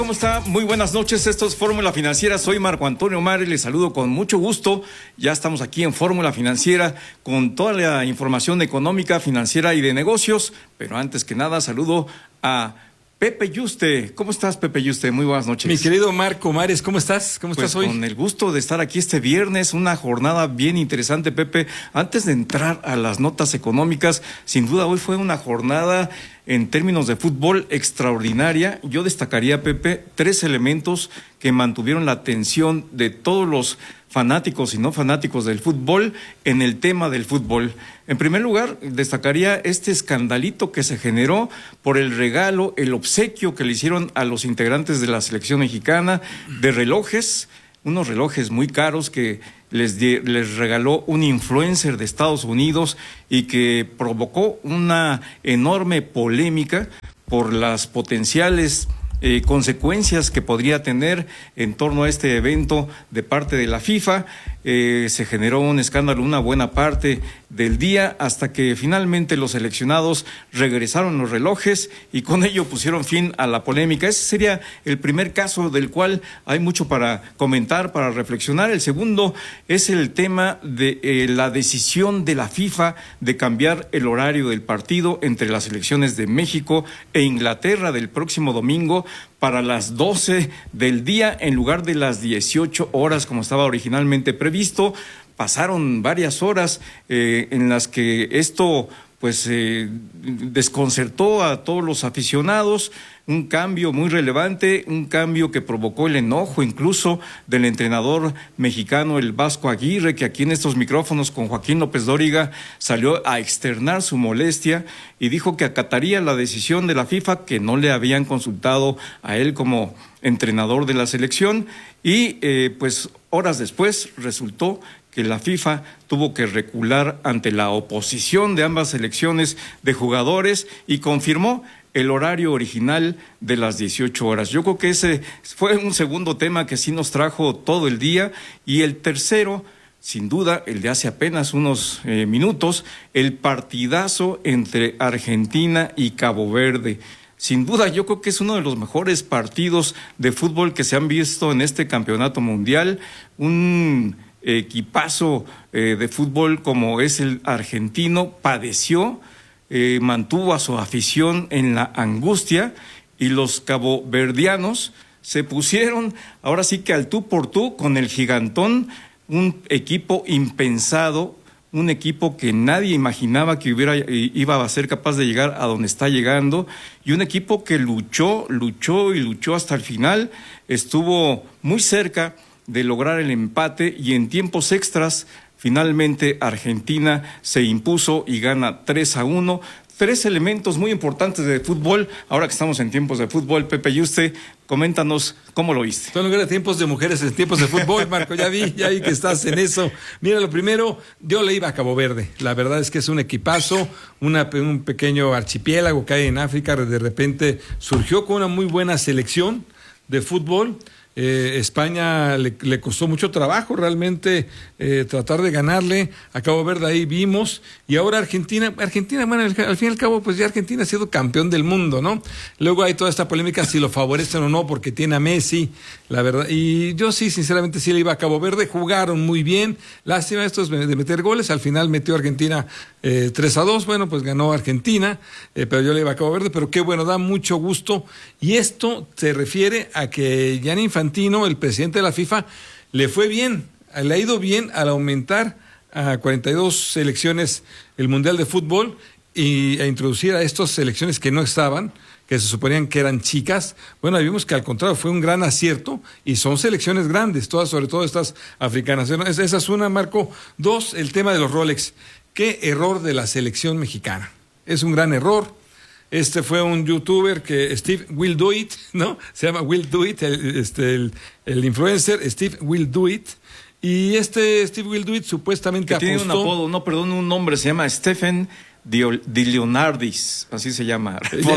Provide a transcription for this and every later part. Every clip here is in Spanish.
¿Cómo está? Muy buenas noches, esto es Fórmula Financiera, soy Marco Antonio Omar y les saludo con mucho gusto. Ya estamos aquí en Fórmula Financiera con toda la información económica, financiera y de negocios, pero antes que nada saludo a Pepe Yuste. ¿Cómo estás, Pepe Yuste? Muy buenas noches. Mi querido Marco Mares, ¿cómo estás? ¿Cómo estás hoy? Con el gusto de estar aquí este viernes, una jornada bien interesante, Pepe. Antes de entrar a las notas económicas, sin duda hoy fue una jornada en términos de fútbol extraordinaria. Yo destacaría, Pepe, 3 elementos que mantuvieron la atención de todos los fanáticos y no fanáticos del fútbol en el tema del fútbol. En primer lugar, destacaría este escandalito que se generó por el regalo, el obsequio que le hicieron a los integrantes de la selección mexicana de relojes, unos relojes muy caros que les regaló un influencer de Estados Unidos y que provocó una enorme polémica por las potenciales consecuencias que podría tener en torno a este evento de parte de la FIFA. Se generó un escándalo una buena parte del día hasta que finalmente los seleccionados regresaron los relojes y con ello pusieron fin a la polémica. Ese sería el primer caso del cual hay mucho para comentar, para reflexionar. El segundo es el tema de la decisión de la FIFA de cambiar el horario del partido entre las selecciones de México e Inglaterra del próximo domingo para las 12 del día en lugar de las 18 horas como estaba originalmente previsto. Pasaron varias horas en las que esto desconcertó a todos los aficionados, un cambio muy relevante, un cambio que provocó el enojo incluso del entrenador mexicano, el Vasco Aguirre, que aquí en estos micrófonos con Joaquín López Dóriga salió a externar su molestia y dijo que acataría la decisión de la FIFA, que no le habían consultado a él como entrenador de la selección y horas después resultó que la FIFA tuvo que recular ante la oposición de ambas selecciones de jugadores y confirmó el horario original de las 18 horas. Yo creo que ese fue un segundo tema que sí nos trajo todo el día y el tercero, sin duda, el de hace apenas unos minutos, el partidazo entre Argentina y Cabo Verde. Sin duda, yo creo que es uno de los mejores partidos de fútbol que se han visto en este campeonato mundial. Un equipazo de fútbol como es el argentino padeció, mantuvo a su afición en la angustia y los caboverdianos se pusieron ahora sí que al tú por tú con el gigantón, un equipo impensado, un equipo que nadie imaginaba que iba a ser capaz de llegar a donde está llegando y un equipo que luchó hasta el final, estuvo muy cerca de lograr el empate y en tiempos extras finalmente Argentina se impuso y gana 3-1. 3 elementos muy importantes de fútbol. Ahora que estamos en tiempos de fútbol, Pepe Yuste, coméntanos cómo lo viste. Son lugares de tiempos de mujeres en tiempos de fútbol, Marco, ya vi que estás en eso. Mira, lo primero, yo le iba a Cabo Verde. La verdad es que es un equipazo, un pequeño archipiélago que hay en África. De repente surgió con una muy buena selección de fútbol. España le costó mucho trabajo realmente tratar de ganarle a Cabo Verde, ahí vimos, y ahora Argentina, bueno, al fin y al cabo, pues ya Argentina ha sido campeón del mundo, ¿no? Luego hay toda esta polémica si lo favorecen o no, porque tiene a Messi, la verdad, y yo sí, sinceramente, sí le iba a Cabo Verde, jugaron muy bien, lástima estos de meter goles, al final metió Argentina 3-2, bueno, pues ganó Argentina, pero yo le iba a Cabo Verde, pero qué bueno, da mucho gusto, y esto se refiere a que Gianni Infantino, el presidente de la FIFA, le ha ido bien al aumentar a 42 selecciones el Mundial de Fútbol y a introducir a estas selecciones que no estaban, que se suponían que eran chicas. Bueno, vimos que al contrario fue un gran acierto y son selecciones grandes, todas, sobre todo estas africanas. Esa es una, Marco. 2, el tema de los Rolex. Qué error de la selección mexicana. Es un gran error. Este fue un youtuber que Steve Will Do It, ¿no? Se llama Will Do It, el influencer Steve Will Do It. Y Steve Will Do It supuestamente que apostó... tiene un apodo, un nombre, se llama Stephen Di Leonardis, así se llama.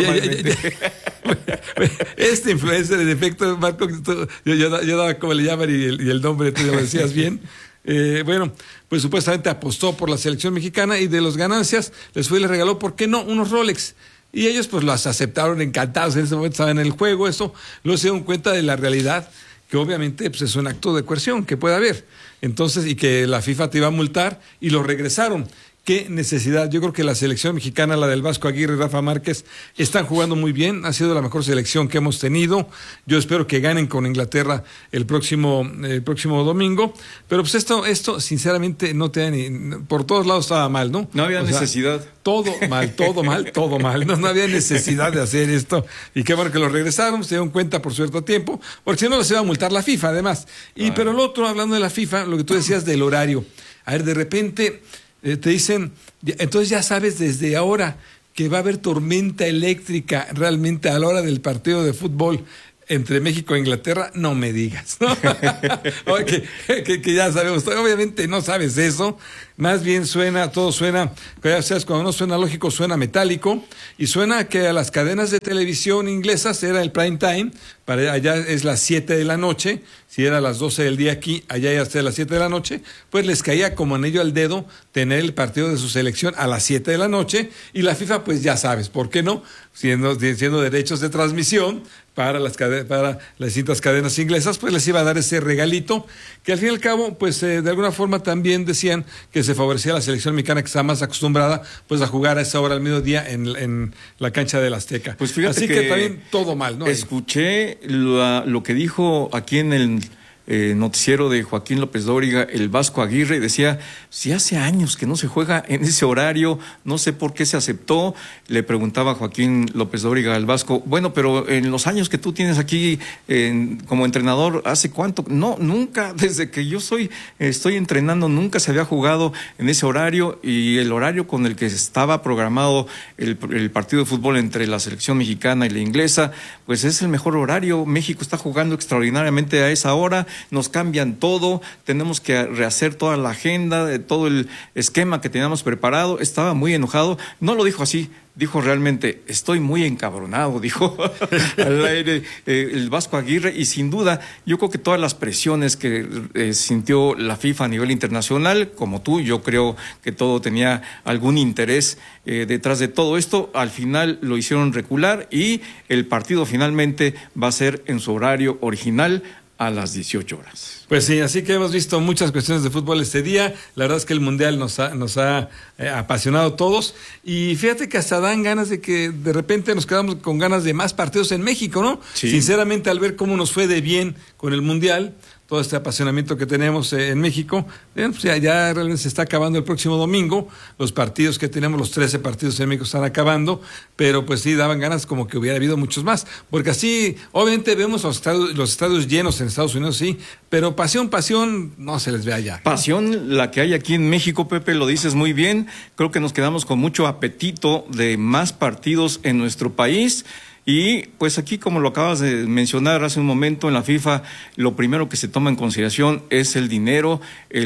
Este influencer, en efecto, Marco, yo daba como le llaman y el nombre tú ya lo decías bien. Bueno, pues supuestamente apostó por la selección mexicana y de las ganancias les regaló, ¿por qué no?, unos Rolex. y ellos pues las aceptaron encantados, en ese momento estaban en el juego, eso, luego se dieron cuenta de la realidad, que obviamente pues, es un acto de coerción que puede haber, entonces, y que la FIFA te iba a multar, y lo regresaron. ¿Qué necesidad? Yo creo que la selección mexicana, la del Vasco Aguirre y Rafa Márquez, están jugando muy bien. Ha sido la mejor selección que hemos tenido. Yo espero que ganen con Inglaterra el próximo domingo. Pero pues esto sinceramente no te da ni... Por todos lados estaba mal, ¿no? No había necesidad. Todo mal, todo mal, todo mal. No había necesidad de hacer esto. Y qué bueno que lo regresaron, se dieron cuenta por cierto tiempo, porque si no les iba a multar la FIFA, además. Pero el otro, hablando de la FIFA, lo que tú decías del horario. A ver, de repente... te dicen, entonces ya sabes desde ahora que va a haber tormenta eléctrica realmente a la hora del partido de fútbol entre México e Inglaterra, no me digas, ¿no? que ya sabemos, obviamente no sabes eso, más bien todo suena, ya sabes, cuando no suena lógico, suena metálico, y suena que a las cadenas de televisión inglesas era el prime time, para allá es las 7 de la noche, si era las 12 del día aquí, allá ya hasta las 7 de la noche, pues les caía como anillo al dedo tener el partido de su selección a las 7 de la noche, y la FIFA, pues ya sabes, ¿por qué no? Siendo derechos de transmisión para las distintas cadenas inglesas, pues les iba a dar ese regalito, que al fin y al cabo, pues de alguna forma también decían que se favorecía a la selección mexicana, que está más acostumbrada pues a jugar a esa hora al mediodía en la cancha del Azteca. Pues fíjate así que también todo mal, ¿no? Escuché lo que dijo aquí en el noticiero de Joaquín López Dóriga, el Vasco Aguirre, decía, si hace años que no se juega en ese horario, no sé por qué se aceptó. Le preguntaba Joaquín López Dóriga al Vasco, bueno, pero en los años que tú tienes aquí como entrenador, ¿hace cuánto? No, nunca, desde que yo estoy entrenando, nunca se había jugado en ese horario, y el horario con el que estaba programado el partido de fútbol entre la selección mexicana y la inglesa, pues es el mejor horario. México está jugando extraordinariamente a esa hora, nos cambian todo, tenemos que rehacer toda la agenda, todo el esquema que teníamos preparado. Estaba muy enojado, no lo dijo así, dijo realmente, estoy muy encabronado, dijo al aire el Vasco Aguirre, y sin duda, yo creo que todas las presiones que sintió la FIFA a nivel internacional, como tú, yo creo que todo tenía algún interés detrás de todo esto, al final lo hicieron recular, y el partido finalmente va a ser en su horario original a las 18 horas. Pues sí, así que hemos visto muchas cuestiones de fútbol este día. La verdad es que el Mundial nos ha apasionado a todos. Y fíjate que hasta dan ganas de que de repente nos quedamos con ganas de más partidos en México, ¿no? Sí. Sinceramente, al ver cómo nos fue de bien con el Mundial, todo este apasionamiento que tenemos en México, pues ya realmente se está acabando el próximo domingo. Los partidos que tenemos, los 13 partidos en México están acabando, pero pues sí daban ganas como que hubiera habido muchos más, porque así obviamente vemos los estadios llenos en Estados Unidos, sí, pero pasión no se les ve allá. Pasión la que hay aquí en México, Pepe, lo dices muy bien. Creo que nos quedamos con mucho apetito de más partidos en nuestro país. Y pues aquí, como lo acabas de mencionar hace un momento, en la FIFA lo primero que se toma en consideración es el dinero y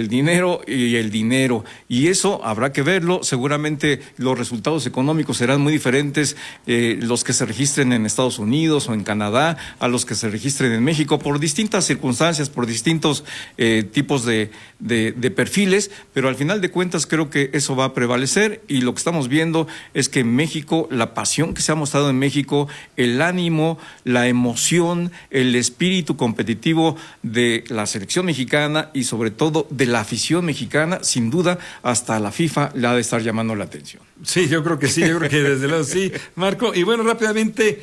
el dinero, y eso habrá que verlo. Seguramente los resultados económicos serán muy diferentes los que se registren en Estados Unidos o en Canadá a los que se registren en México, por distintas circunstancias, por distintos tipos de perfiles, pero al final de cuentas creo que eso va a prevalecer, y lo que estamos viendo es que en México, la pasión que se ha mostrado en México, el ánimo, la emoción, el espíritu competitivo de la selección mexicana y sobre todo de la afición mexicana, sin duda hasta la FIFA le ha de estar llamando la atención. Sí, yo creo que sí, yo creo que desde luego sí, Marco. Y bueno, rápidamente,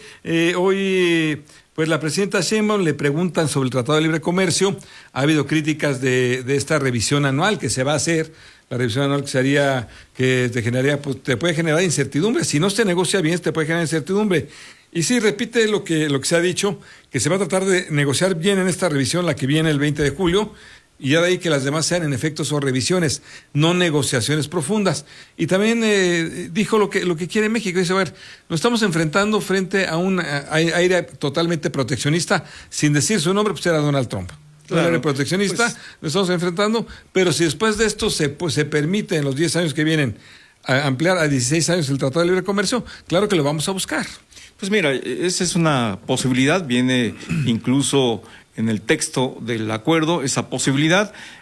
hoy pues la presidenta Sheinbaum le preguntan sobre el Tratado de Libre Comercio. Ha habido críticas de esta revisión anual que se va a hacer. La revisión anual que se haría, que te generaría, pues te puede generar incertidumbre. Si no se negocia bien, te puede generar incertidumbre. Y sí, repite lo que se ha dicho, que se va a tratar de negociar bien en esta revisión, la que viene el 20 de julio, y ya de ahí que las demás sean en efecto son revisiones, no negociaciones profundas. Y también dijo lo que quiere México. Dice, a ver, nos estamos enfrentando frente a un aire totalmente proteccionista, sin decir su nombre, pues era Donald Trump. Claro, aire proteccionista, pues, nos estamos enfrentando, pero si después de esto se permite en los 10 años que vienen ampliar a 16 años el Tratado de Libre Comercio, claro que lo vamos a buscar. Pues mira, esa es una posibilidad, viene incluso en el texto del acuerdo esa posibilidad.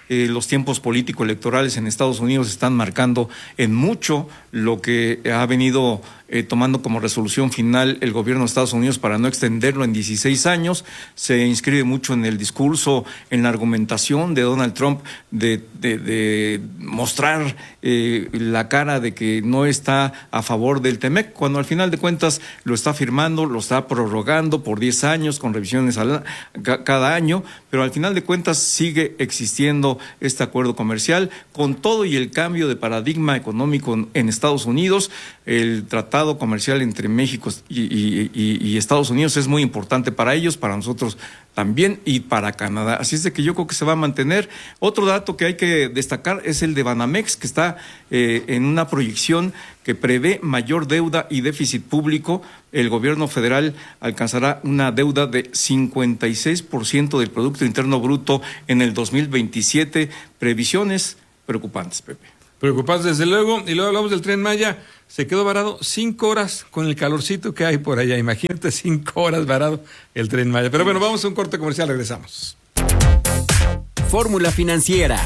los tiempos político-electorales en Estados Unidos están marcando en mucho lo que ha venido tomando como resolución final el gobierno de Estados Unidos para no extenderlo en 16 años. Se inscribe mucho en el discurso, en la argumentación de Donald Trump de mostrar la cara de que no está a favor del TEMEC, cuando al final de cuentas lo está firmando, lo está prorrogando por 10 años con revisiones cada año, pero al final de cuentas sigue existiendo este acuerdo comercial con todo y el cambio de paradigma económico en Estados Unidos. El tratado comercial entre México y Estados Unidos es muy importante para ellos, para nosotros también y para Canadá. Así es de que yo creo que se va a mantener. Otro dato que hay que destacar es el de Banamex, que está en una proyección que prevé mayor deuda y déficit público. El gobierno federal alcanzará una deuda de 56% del Producto Interno Bruto en el 2027. Previsiones preocupantes, Pepe. Preocupados desde luego. Y luego hablamos del Tren Maya. Se quedó varado 5 horas con el calorcito que hay por allá. Imagínate 5 horas varado el Tren Maya. Pero bueno, vamos a un corte comercial, regresamos. Fórmula Financiera.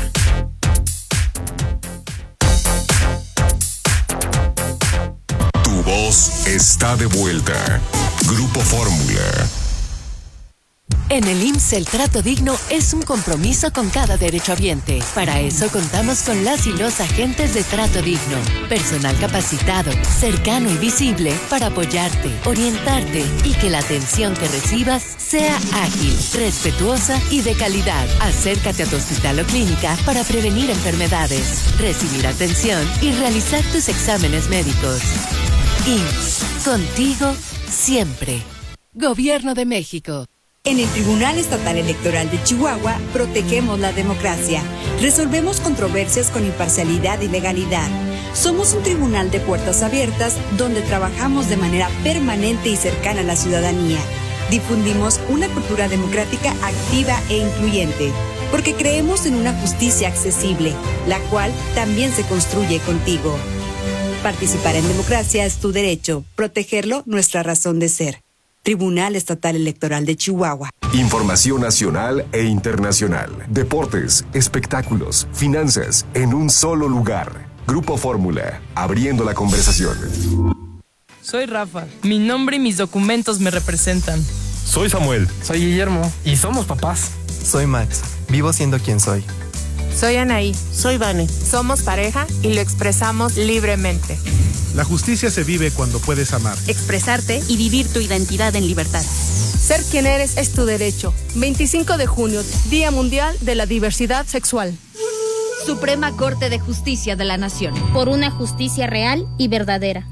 Tu voz está de vuelta. Grupo Fórmula. En el IMSS el trato digno es un compromiso con cada derechohabiente. Para eso contamos con las y los agentes de trato digno. Personal capacitado, cercano y visible para apoyarte, orientarte y que la atención que recibas sea ágil, respetuosa y de calidad. Acércate a tu hospital o clínica para prevenir enfermedades, recibir atención y realizar tus exámenes médicos. IMSS, contigo siempre. Gobierno de México. En el Tribunal Estatal Electoral de Chihuahua protegemos la democracia. Resolvemos controversias con imparcialidad y legalidad. Somos un tribunal de puertas abiertas donde trabajamos de manera permanente y cercana a la ciudadanía. Difundimos una cultura democrática activa e incluyente, porque creemos en una justicia accesible, la cual también se construye contigo. Participar en democracia es tu derecho, protegerlo nuestra razón de ser. Tribunal Estatal Electoral de Chihuahua. Información nacional e internacional. Deportes, espectáculos, finanzas, en un solo lugar. Grupo Fórmula, abriendo la conversación. Soy Rafa. Mi nombre y mis documentos me representan. Soy Samuel. Soy Guillermo. Y somos papás. Soy Max. Vivo siendo quien soy. Soy Anaí. Soy Vane. Somos pareja y lo expresamos libremente. La justicia se vive cuando puedes amar, expresarte y vivir tu identidad en libertad. Ser quien eres es tu derecho. 25 de junio, Día Mundial de la Diversidad Sexual. Suprema Corte de Justicia de la Nación. Por una justicia real y verdadera.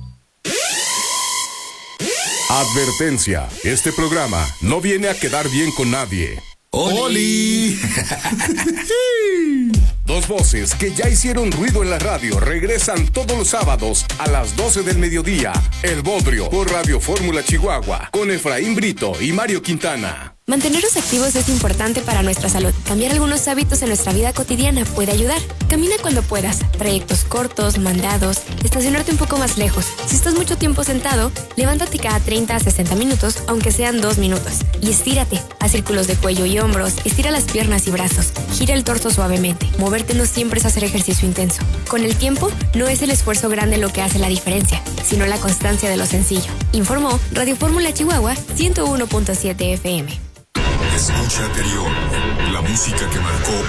Advertencia, este programa no viene a quedar bien con nadie. ¡Oli! Dos voces que ya hicieron ruido en la radio regresan todos los sábados a las 12 del mediodía. El Bodrio por Radio Fórmula Chihuahua con Efraín Brito y Mario Quintana. Mantenernos activos es importante para nuestra salud. Cambiar algunos hábitos en nuestra vida cotidiana puede ayudar. Camina cuando puedas. Trayectos cortos, mandados, estacionarte un poco más lejos. Si estás mucho tiempo sentado, levántate cada 30 a 60 minutos, aunque sean 2 minutos. Y estírate. Haz círculos de cuello y hombros, estira las piernas y brazos. Gira el torso suavemente. Moverte no siempre es hacer ejercicio intenso. Con el tiempo, no es el esfuerzo grande lo que hace la diferencia, sino la constancia de lo sencillo. Informó Radio Fórmula Chihuahua 101.7 FM. Escucha Anterior, la música que marcó